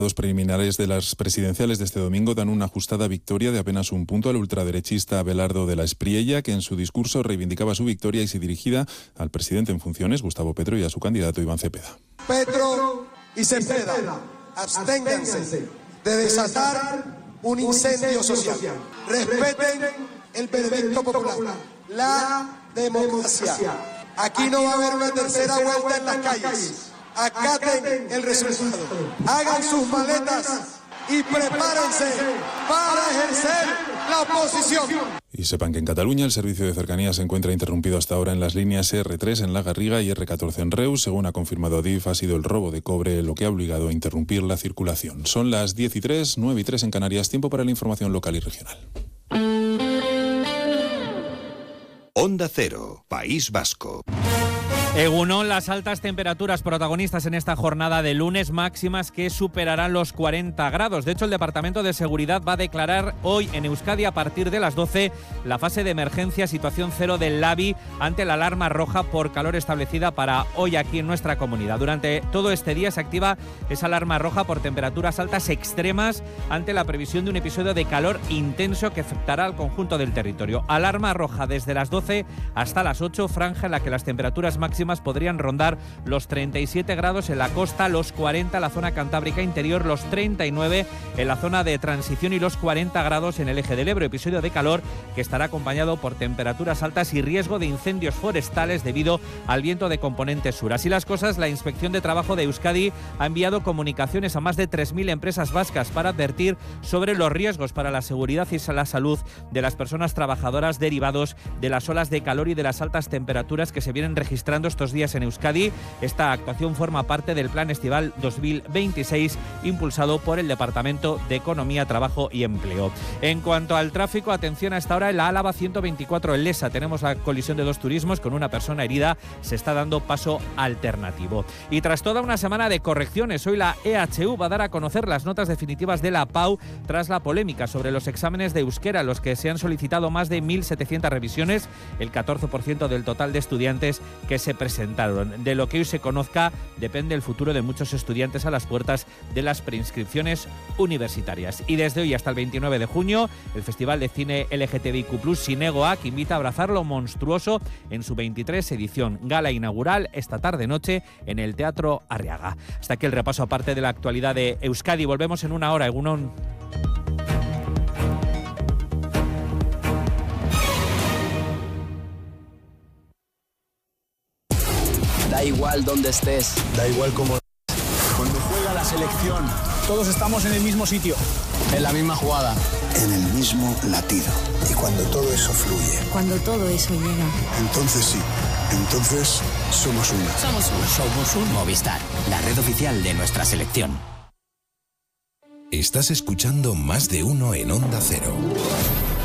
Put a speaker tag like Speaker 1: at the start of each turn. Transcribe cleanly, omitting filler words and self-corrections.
Speaker 1: Los preliminares de las presidenciales de este domingo dan una ajustada victoria de apenas un punto al ultraderechista Abelardo de la Espriella, que en su discurso reivindicaba su victoria y se dirigía al presidente en funciones, Gustavo Petro, y a su candidato, Iván Cepeda.
Speaker 2: Petro y Cepeda, absténganse de desatar un incendio social. Respeten el veredicto popular, la democracia. Aquí no va a haber una tercera vuelta en las calles. Acaten el resultado, hagan sus maletas y prepárense para ejercer la oposición.
Speaker 1: Y sepan que en Cataluña el servicio de cercanías se encuentra interrumpido hasta ahora en las líneas R3 en La Garriga y R14 en Reus. Según ha confirmado Adif, ha sido el robo de cobre lo que ha obligado a interrumpir la circulación. Son las 10:03, 9:03 en Canarias. Tiempo para la información local y regional.
Speaker 3: Onda Cero, País Vasco.
Speaker 4: Egunon, las altas temperaturas protagonistas en esta jornada de lunes, máximas que superarán los 40 grados. De hecho, el Departamento de Seguridad va a declarar hoy en Euskadi a partir de las 12 la fase de emergencia situación cero del Labi ante la alarma roja por calor establecida para hoy aquí en nuestra comunidad. Durante todo este día se activa esa alarma roja por temperaturas altas extremas ante la previsión de un episodio de calor intenso que afectará al conjunto del territorio. Alarma roja desde las 12 hasta las 8, franja en la que las temperaturas máximas podrían rondar los 37 grados en la costa, los 40 en la zona cantábrica interior, los 39 en la zona de transición y los 40 grados en el eje del Ebro. Episodio de calor que estará acompañado por temperaturas altas y riesgo de incendios forestales debido al viento de componente sur. Así las cosas, la Inspección de Trabajo de Euskadi ha enviado comunicaciones a más de 3.000 empresas vascas para advertir sobre los riesgos para la seguridad y la salud de las personas trabajadoras derivados de las olas de calor y de las altas temperaturas que se vienen registrando estos días en Euskadi. Esta actuación forma parte del Plan Estival 2026 impulsado por el Departamento de Economía, Trabajo y Empleo. En cuanto al tráfico, atención a esta hora en la Álava 124 en Lesa. Tenemos la colisión de dos turismos con una persona herida. Se está dando paso alternativo. Y tras toda una semana de correcciones, hoy la EHU va a dar a conocer las notas definitivas de la PAU tras la polémica sobre los exámenes de euskera, los que se han solicitado más de 1.700 revisiones, el 14% del total de estudiantes que se presentaron. De lo que hoy se conozca depende el futuro de muchos estudiantes a las puertas de las preinscripciones universitarias. Y desde hoy hasta el 29 de junio, el Festival de Cine LGTBIQ+, Sinegoak, invita a abrazar lo monstruoso en su 23 edición. Gala inaugural esta tarde-noche en el Teatro Arriaga. Hasta aquí el repaso aparte de la actualidad de Euskadi. Volvemos en una hora. Egunon.
Speaker 5: Da igual donde estés,
Speaker 6: da igual cómo. Cuando juega la selección, todos estamos en el mismo sitio, en la misma jugada,
Speaker 7: en el mismo latido. Y cuando todo eso fluye,
Speaker 8: cuando todo eso llega,
Speaker 7: entonces sí, entonces somos uno.
Speaker 9: Somos un Movistar, la red oficial de nuestra selección.
Speaker 3: Estás escuchando Más de Uno en Onda Cero.